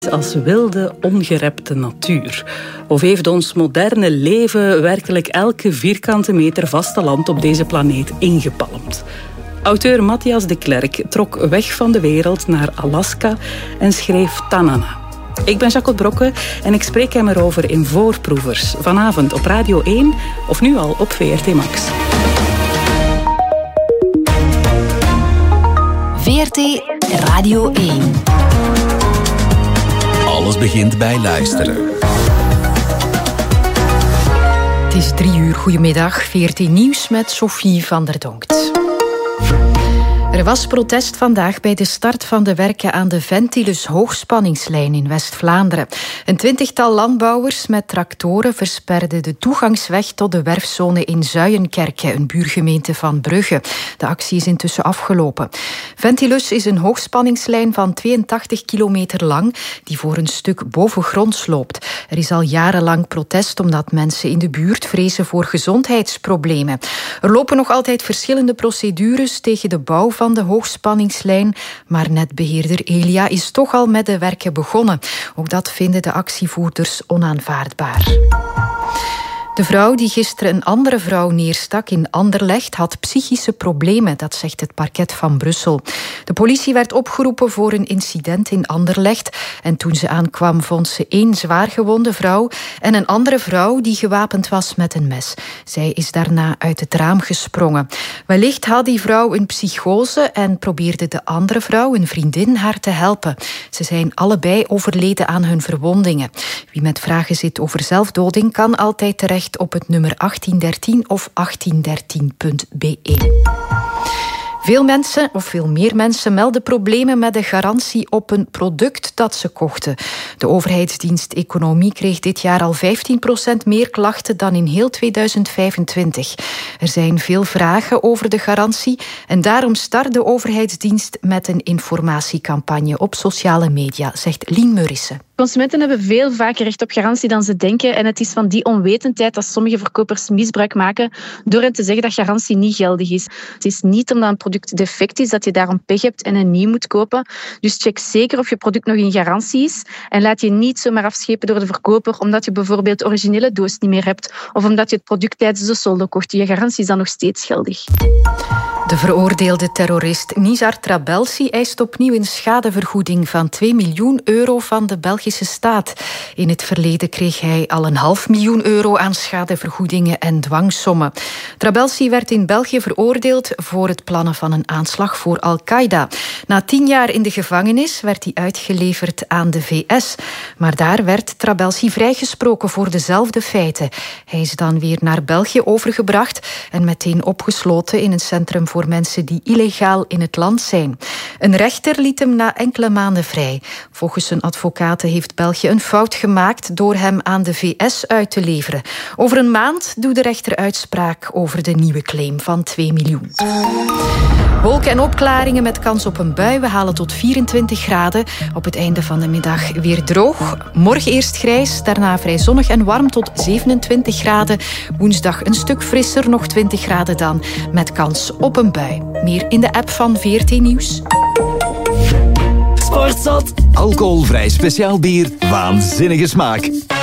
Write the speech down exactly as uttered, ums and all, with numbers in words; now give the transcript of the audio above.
als wilde, ongerepte natuur? Of heeft ons moderne leven werkelijk elke vierkante meter vasteland op deze planeet ingepalmd? Auteur Matthias de Klerk trok weg van de wereld naar Alaska en schreef Tanana. Ik ben Jacqueline Brokke en ik spreek hem erover in Voorproevers. Vanavond op Radio één of nu al op V R T Max. V R T Radio één. Alles begint bij luisteren. Het is drie uur. Goedemiddag. V R T Nieuws met Sophie van der Donkt. Er was protest vandaag bij de start van de werken aan de Ventilus hoogspanningslijn in West-Vlaanderen. Een twintigtal landbouwers met tractoren versperden de toegangsweg tot de werfzone in Zuijenkerke, een buurgemeente van Brugge. De actie is intussen afgelopen. Ventilus is een hoogspanningslijn van tweeëntachtig kilometer lang die voor een stuk bovengronds loopt. Er is al jarenlang protest omdat mensen in de buurt vrezen voor gezondheidsproblemen. Er lopen nog altijd verschillende procedures tegen de bouw van de hoogspanningslijn, maar netbeheerder Elia is toch al met de werken begonnen. Ook dat vinden de actievoerders onaanvaardbaar. De vrouw die gisteren een andere vrouw neerstak in Anderlecht had psychische problemen, dat zegt het parket van Brussel. De politie werd opgeroepen voor een incident in Anderlecht en toen ze aankwam vond ze één zwaargewonde vrouw en een andere vrouw die gewapend was met een mes. Zij is daarna uit het raam gesprongen. Wellicht had die vrouw een psychose en probeerde de andere vrouw, een vriendin, haar te helpen. Ze zijn allebei overleden aan hun verwondingen. Wie met vragen zit over zelfdoding kan altijd terecht op het nummer achttien dertien of achttien dertien punt b e. Veel mensen, of veel meer mensen, melden problemen met de garantie op een product dat ze kochten. De overheidsdienst Economie kreeg dit jaar al vijftien procent meer klachten dan in heel tweeduizend vijfentwintig. Er zijn veel vragen over de garantie en daarom start de overheidsdienst met een informatiecampagne op sociale media, zegt Lien Murissen. Consumenten hebben veel vaker recht op garantie dan ze denken en het is van die onwetendheid dat sommige verkopers misbruik maken door hen te zeggen dat garantie niet geldig is. Het is niet omdat een product defect is dat je daarom pech hebt en een nieuw moet kopen. Dus check zeker of je product nog in garantie is en laat je niet zomaar afschepen door de verkoper omdat je bijvoorbeeld de originele doos niet meer hebt of omdat je het product tijdens de solde kocht. Je garantie is dan nog steeds geldig. De veroordeelde terrorist Nizar Trabelsi eist opnieuw een schadevergoeding van twee miljoen euro van de Belgische staat. In het verleden kreeg hij al een half miljoen euro aan schadevergoedingen en dwangsommen. Trabelsi werd in België veroordeeld voor het plannen van een aanslag voor Al-Qaeda. Na tien jaar in de gevangenis werd hij uitgeleverd aan de V S. Maar daar werd Trabelsi vrijgesproken voor dezelfde feiten. Hij is dan weer naar België overgebracht en meteen opgesloten in een centrum voor mensen die illegaal in het land zijn. Een rechter liet hem na enkele maanden vrij. Volgens zijn advocaten heeft België een fout gemaakt door hem aan de V S uit te leveren. Over een maand doet de rechter uitspraak over de nieuwe claim van twee miljoen. Wolken en opklaringen met kans op een bui. We halen tot vierentwintig graden. Op het einde van de middag weer droog. Morgen eerst grijs, daarna vrij zonnig en warm tot zevenentwintig graden. Woensdag een stuk frisser, nog twintig graden dan, met kans op een bui. Meer in de app van V R T Nieuws. Sportzot. Alcoholvrij speciaal bier. Waanzinnige smaak.